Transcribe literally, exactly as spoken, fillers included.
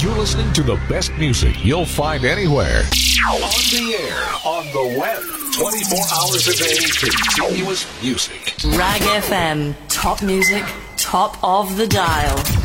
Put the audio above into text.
You're listening to the best music you'll find anywhere. On the air, on the web, twenty-four hours a day, continuous music. Rag F M, top music, top of the dial.